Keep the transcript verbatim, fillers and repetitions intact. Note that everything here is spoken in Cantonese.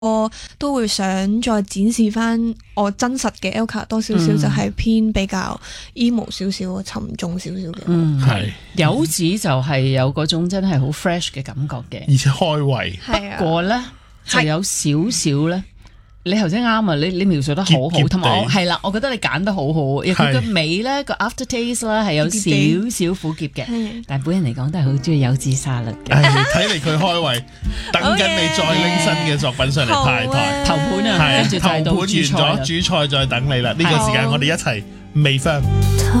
我都會想再展示翻我真實嘅 Elka 多少少，就係偏比較 emo 少少、沉重少少嘅。 嗯， 係柚子就係有嗰種真係好 fresh 嘅感覺嘅， 而且開胃。 不過咧就有少少咧。你頭先啱啊！你你描述得好好，同埋我係啦，我覺得你揀得好好。佢個尾咧個 after taste 啦係有少少苦澀嘅，但係本人嚟講都係好中意柚子沙律嘅。 睇嚟佢開胃，等緊你再拎新嘅作品上嚟派台。 頭盤啊，跟住就係到頭盤完咗，主菜再等你啦。呢個時間我哋一齊味翻。